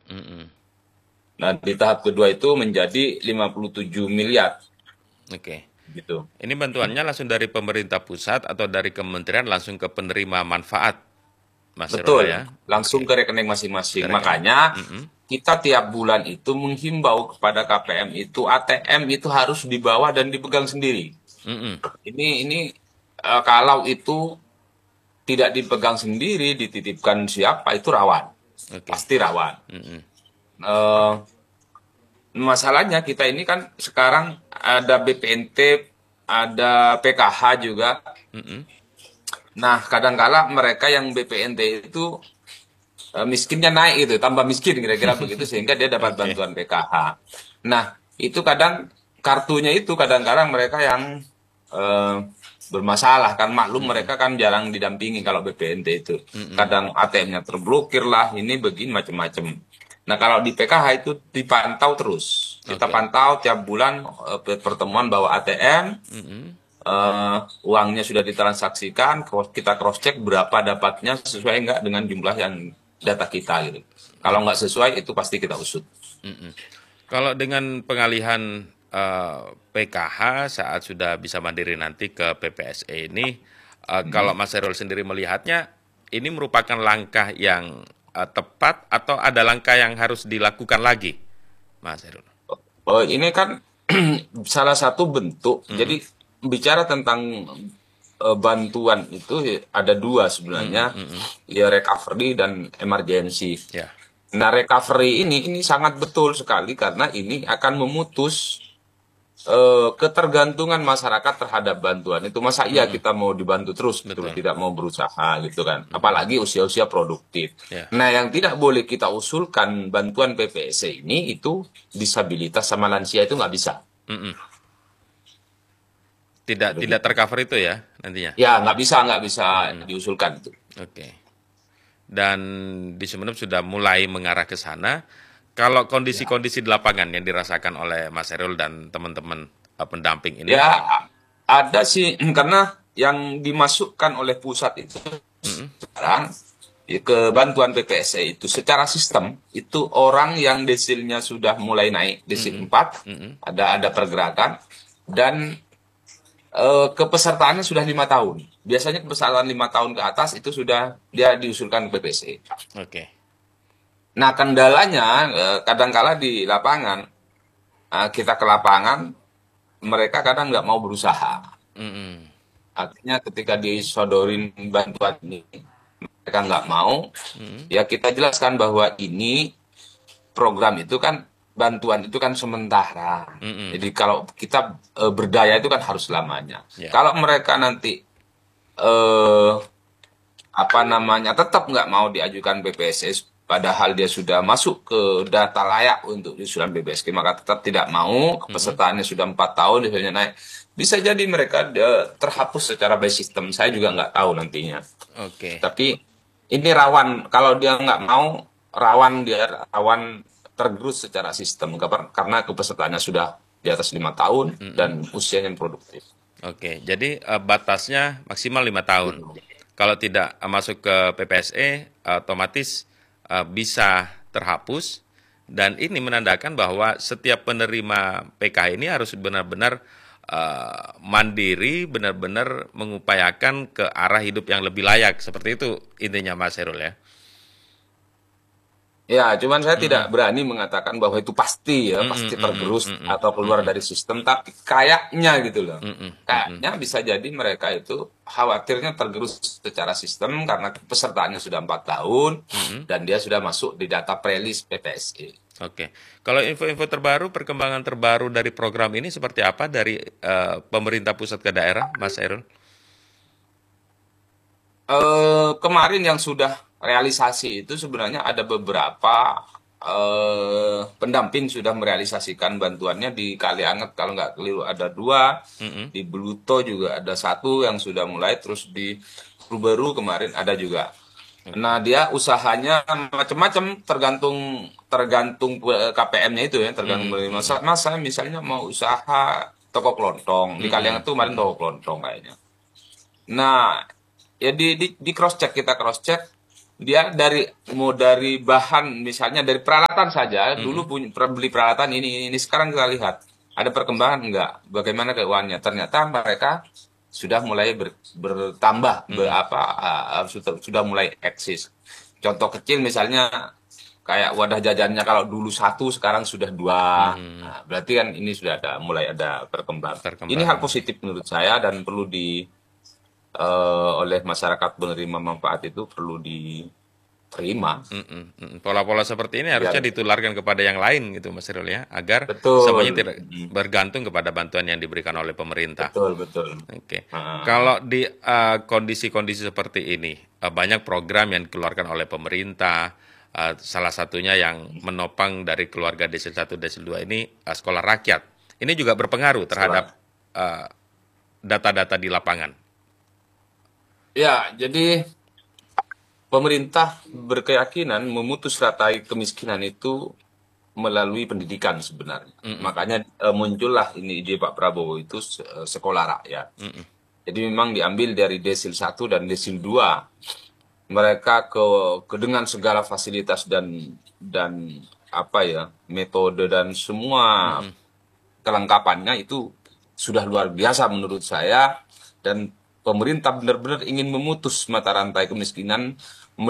Mm-mm. Nah, di tahap kedua itu menjadi 57 miliar Oke. gitu. Ini bantuannya langsung dari pemerintah pusat atau dari kementerian langsung ke penerima manfaat, Mas Herul Betul, ya? langsung Oke. ke rekening masing-masing. Ke rekening. Makanya Mm-mm. kita tiap bulan itu menghimbau kepada KPM itu ATM itu harus dibawa dan dipegang sendiri. Mm-mm. Ini kalau itu tidak dipegang sendiri, dititipkan siapa itu rawan, Oke. pasti rawan. Mm-mm. Eh, Masalahnya kita ini kan sekarang ada BPNT, ada PKH juga. Mm-mm. Nah, kadangkala mereka yang BPNT itu miskinnya naik gitu, tambah miskin kira-kira begitu sehingga dia dapat Oke. bantuan PKH. Nah, itu kadang kartunya itu kadang-kadang mereka yang eh, bermasalah kan maklum Mm-mm. mereka kan jarang didampingi kalau BPNT itu. Mm-mm. Kadang ATM-nya terblokir lah, ini begini macam-macam. Nah, kalau di PKH itu dipantau terus. Kita Oke. pantau tiap bulan pertemuan bawa ATM, Mm-mm. uangnya sudah ditransaksikan, kita cross check berapa dapatnya sesuai nggak dengan jumlah yang data kita gitu. Kalau nggak Oke. sesuai itu pasti kita usut. Mm-mm. Kalau dengan pengalihan PKH saat sudah bisa mandiri nanti ke PPSE ini, kalau Hmm. Mas Herul sendiri melihatnya, ini merupakan langkah yang tepat atau ada langkah yang harus dilakukan lagi, Mas Herul? Oh, ini kan salah satu bentuk. Jadi Mm-mm. bicara tentang bantuan itu ada dua sebenarnya, Mm-mm. Mm-mm. ya recovery dan emergency. Ya. Nah, recovery ini sangat betul sekali karena ini akan memutus ketergantungan masyarakat terhadap bantuan itu. Masa iya Mm-mm. kita mau dibantu terus gitu loh, Betul. tidak mau berusaha gitu kan. Mm-mm. Apalagi usia-usia produktif. Ya. Nah, yang tidak boleh kita usulkan bantuan PPSC ini itu disabilitas sama lansia itu nggak bisa. Mm-mm. Tidak tidak Begitu. tercover itu ya nantinya. Ya, nggak bisa Mm-mm. diusulkan itu. Oke. Dan di Sumeneb sudah mulai mengarah ke sana. Kalau Ya, kondisi-kondisi di lapangan yang dirasakan oleh Mas Herul dan teman-teman pendamping ini, ya ada sih karena yang dimasukkan oleh pusat itu mm-mm. sekarang ya, ke bantuan PPSC itu secara sistem itu orang yang desilnya sudah mulai naik desil Mm-mm. 4 Mm-mm. ada pergerakan dan kepesertaannya sudah 5 tahun. Biasanya kepesertaan 5 tahun ke atas itu sudah dia diusulkan ke PPSC. Oke. Nah, kendalanya kadangkala di lapangan kita ke lapangan mereka kadang nggak mau berusaha. Mm-mm. Artinya ketika disodorin bantuan ini mereka nggak mau, Mm-mm. ya kita jelaskan bahwa ini program itu kan bantuan itu kan sementara. Mm-mm. Jadi kalau kita berdaya itu kan harus selamanya. Ya. Kalau mereka nanti eh, apa namanya tetap nggak mau diajukan BPSS, padahal dia sudah masuk ke data layak untuk diusulan BPSK, maka tetap tidak mau Mm-mm. kepesertaannya sudah 4 tahun, misalnya naik. Bisa jadi mereka terhapus secara by system. Saya juga nggak tahu nantinya. Oke. Tapi ini rawan kalau dia nggak mau rawan tergerus secara sistem karena kepesertaannya sudah di atas 5 tahun Mm-mm. dan usianya yang produktif. Oke. Jadi batasnya maksimal 5 tahun. Gitu. Kalau tidak masuk ke PPSE, otomatis bisa terhapus. Dan ini menandakan bahwa setiap penerima PKH ini harus benar-benar mandiri, benar-benar mengupayakan ke arah hidup yang lebih layak. Seperti itu intinya Mas Herul ya. Ya, cuman saya tidak Mm-mm. berani mengatakan bahwa itu pasti ya, Mm-mm. pasti Mm-mm. tergerus Mm-mm. atau keluar Mm-mm. dari sistem, tapi kayaknya gitu loh. Mm-mm. Mm-mm. Kayaknya bisa jadi mereka itu khawatirnya tergerus secara sistem karena pesertaannya sudah 4 tahun Mm-mm. dan dia sudah masuk di data prelis PPSI. Oke. Kalau info-info terbaru, perkembangan terbaru dari program ini seperti apa dari pemerintah pusat ke daerah, Mas Herul? Kemarin yang sudah realisasi itu sebenarnya ada beberapa pendamping sudah merealisasikan bantuannya di Kalianget kalau nggak keliru ada 2, Mm-mm. di Bluto juga ada 1 yang sudah mulai, terus di Perubaru kemarin ada juga. Nah, Oke. dia usahanya macam-macam tergantung tergantung KPM-nya itu ya, tergantung Mm-mm. dari Mm-mm. masa. Mas saya misalnya mau usaha toko kelontong di Kalianget Mm-mm. tuh kemarin Mm-mm. toko kelontong kayaknya. Nah, ya di cross check kita cross check Dia mau dari bahan, misalnya dari peralatan saja. Dulu Mm-mm. beli peralatan ini. Sekarang kita lihat ada perkembangan enggak? Bagaimana keuangannya? Ternyata mereka sudah mulai bertambah, Mm-mm. sudah mulai eksis. Contoh kecil misalnya kayak wadah jajannya kalau dulu satu, sekarang sudah dua. Mm-mm. Nah, berarti kan ini sudah mulai ada perkembangan. Ini hal Perkembangan. positif menurut saya dan perlu oleh masyarakat penerima manfaat itu perlu diterima. Mm-mm. Mm-mm. Pola-pola seperti ini harusnya Biar ditularkan kepada yang lain gitu Mas Irul ya, agar semuanya betul. tidak bergantung kepada bantuan yang diberikan oleh pemerintah. Betul, betul. Oke. Heeh. Kalau di kondisi-kondisi seperti ini, banyak program yang dikeluarkan oleh pemerintah, salah satunya yang menopang dari keluarga Desil 1, Desil 2 ini sekolah rakyat. Ini juga berpengaruh terhadap Sekolah. eh, data-data di lapangan. Ya, jadi pemerintah berkeyakinan memutus rantai kemiskinan itu melalui pendidikan sebenarnya. Mm-mm. Makanya muncullah ini ide Pak Prabowo itu sekolah rakyat. Mm-mm. Jadi memang diambil dari Desil 1 dan Desil 2. Mereka dengan segala fasilitas dan apa ya, metode dan semua Mm-mm. kelengkapannya itu sudah luar biasa menurut saya, dan pemerintah benar-benar ingin memutus mata rantai kemiskinan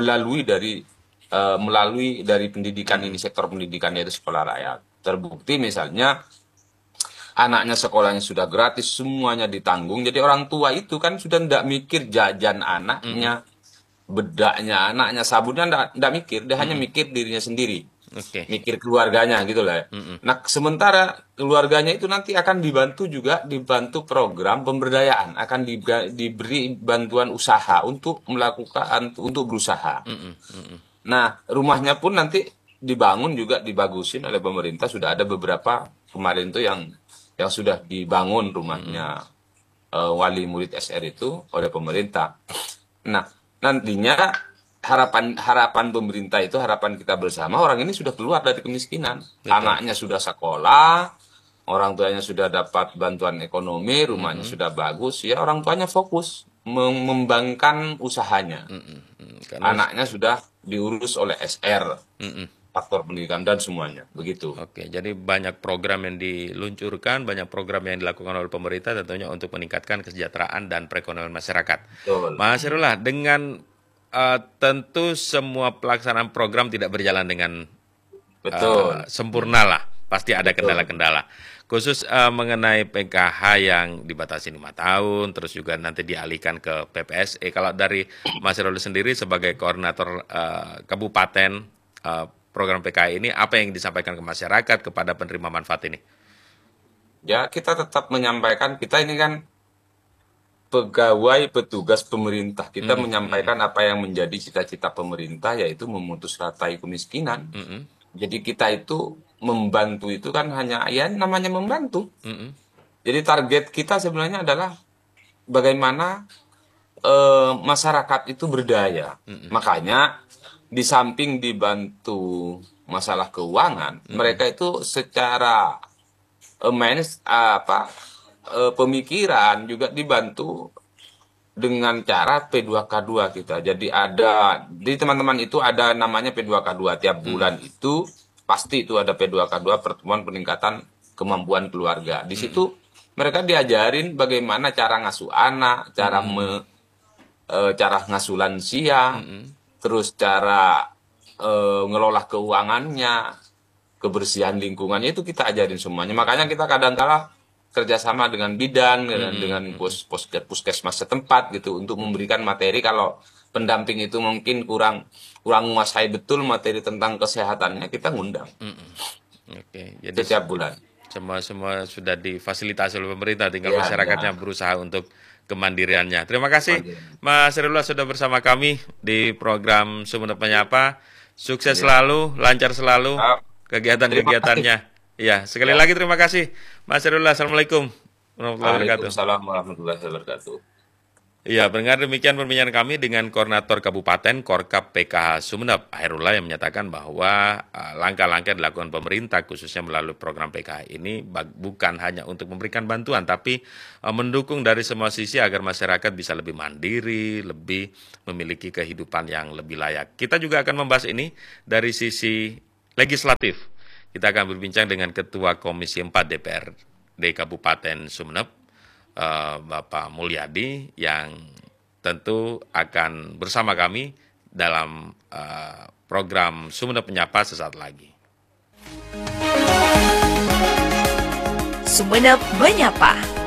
melalui dari pendidikan ini, Mm-mm. sektor pendidikan yaitu sekolah rakyat. Terbukti misalnya anaknya sekolahnya sudah gratis, semuanya ditanggung. Jadi orang tua itu kan sudah tidak mikir jajan Mm-mm. anaknya, bedaknya anaknya, sabunnya ndak mikir, dia hanya Mm-mm. mikir dirinya sendiri, Oke. mikir keluarganya gitu lah ya. Mm-mm. Nah, sementara keluarganya itu nanti akan dibantu program pemberdayaan, akan diberi bantuan usaha untuk berusaha. Mm-mm. Mm-mm. Nah, rumahnya pun nanti dibangun juga dibagusin oleh pemerintah. Sudah ada beberapa kemarin tuh yang sudah dibangun Mm-mm. rumahnya wali murid SR itu oleh pemerintah. Nah, nantinya harapan harapan pemerintah itu, harapan kita bersama, orang ini sudah keluar dari kemiskinan. Betul. Anaknya sudah sekolah, orang tuanya sudah dapat bantuan ekonomi, rumahnya Mm-mm. sudah bagus, ya orang tuanya fokus mengembangkan usahanya. Mm-mm. Mm. Karena Anaknya sudah diurus oleh SR, mm-mm. faktor pendidikan dan semuanya. Begitu. Oke, jadi banyak program yang diluncurkan, banyak program yang dilakukan oleh pemerintah tentunya untuk meningkatkan kesejahteraan dan perekonomian masyarakat. Betul. Mas Irullah, dengan tentu semua pelaksanaan program tidak berjalan dengan Betul. sempurna lah, pasti ada Betul. kendala-kendala. Khusus mengenai PKH yang dibatasi 5 tahun, terus juga nanti dialihkan ke PPSE. Kalau dari Mas Irullah sendiri sebagai koordinator kabupaten program PKH ini, apa yang disampaikan ke masyarakat kepada penerima manfaat ini? Ya, kita tetap menyampaikan, kita ini kan pegawai petugas pemerintah. Kita Mm-mm, mm-mm, menyampaikan apa yang menjadi cita-cita pemerintah, yaitu memutus rantai kemiskinan. mm-mm, Jadi kita itu membantu itu kan hanya ya namanya membantu. mm-mm, Jadi target kita sebenarnya adalah bagaimana masyarakat itu berdaya. mm-mm, Makanya di samping dibantu masalah keuangan, mm-mm, mereka itu secara pemikiran juga dibantu dengan cara P2K2 kita. Jadi di teman-teman itu ada namanya P2K2. Tiap mm-mm, bulan itu pasti itu ada P2K2, pertemuan peningkatan kemampuan keluarga. Di mm-mm, situ mereka diajarin bagaimana cara ngasuh anak, mm-mm, cara ngasuh lansia, mm-mm, terus cara ngelola keuangannya, kebersihan lingkungannya itu kita ajarin semuanya. Makanya kita kadang-kala kerjasama dengan bidan, dengan mm-mm, mm-mm. puskesmas setempat gitu untuk memberikan materi kalau pendamping itu mungkin kurang kurang menguasai betul materi tentang kesehatannya, kita ngundang Oke, jadi setiap bulan. semua sudah difasilitasi oleh pemerintah, tinggal Ya, masyarakatnya ada berusaha untuk kemandiriannya. Terima kasih mandiri. Mas Irullah sudah bersama kami di program Sumeneb Menyapa. Sukses Ya. selalu, lancar selalu Ah, terima kasih. kegiatan-kegiatannya. Ya, sekali Ya. lagi terima kasih Mas Irullah. Assalamualaikum warahmatullahi wabarakatuh. Waalaikumsalam warahmatullahi wabarakatuh. Ya, pendengar, demikian perbincangan kami dengan Koordinator Kabupaten Korkap PKH Sumeneb, Hairullah, yang menyatakan bahwa langkah-langkah yang dilakukan pemerintah khususnya melalui program PKH ini bukan hanya untuk memberikan bantuan, tapi mendukung dari semua sisi agar masyarakat bisa lebih mandiri, lebih memiliki kehidupan yang lebih layak. Kita juga akan membahas ini dari sisi legislatif. Kita akan berbincang dengan Ketua Komisi 4 DPRD Kabupaten Sumeneb, Bapak Mulyadi, yang tentu akan bersama kami dalam program Sumeneb Menyapa sesaat lagi. Sumeneb Menyapa.